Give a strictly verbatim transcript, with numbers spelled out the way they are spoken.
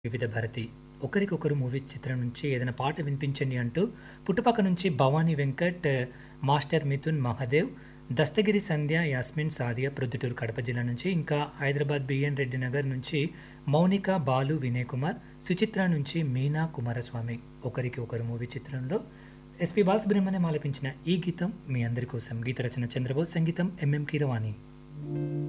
వివిధ భారతి ఒకరికొకరు మూవీ చిత్రం నుంచి ఏదైనా పాట వినిపించండి అంటూ పుట్టుపక్క నుంచి భవానీ వెంకట్, మాస్టర్ మిథున్ మహాదేవ్, దస్తగిరి సంధ్య, యాస్మిన్ సాదియా ప్రొద్దుటూరు కడప జిల్లా నుంచి, ఇంకా హైదరాబాద్ బిఎన్ రెడ్డి నగర్ నుంచి మౌనిక, బాలు, వినయ్ కుమార్, సుచిత్ర నుంచి మీనా కుమారస్వామి. ఒకరికి ఒకరు మూవీ చిత్రంలో ఎస్పి బాలసుబ్రహ్మణ్యం ఆలపించిన ఈ గీతం మీ అందరి కోసం. గీత రచన చంద్రబోస్, సంగీతం ఎంఎం కీరవాణి.